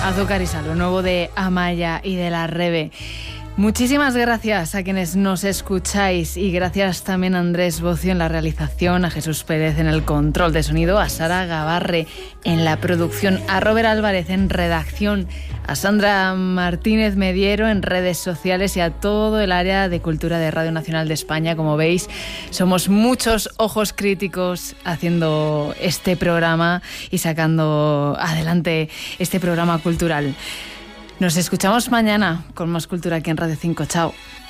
Azúcar y Sal, lo nuevo de Amaya y de La Rebe. Muchísimas gracias a quienes nos escucháis y gracias también a Andrés Bocio en la realización, a Jesús Pérez en el control de sonido, a Sara Gavarre en la producción, a Robert Álvarez en redacción, a Sandra Martínez Mediero en redes sociales y a todo el área de cultura de Radio Nacional de España. Como veis, somos muchos ojos críticos haciendo este programa y sacando adelante este programa cultural. Nos escuchamos mañana con más cultura aquí en Radio 5. Chao.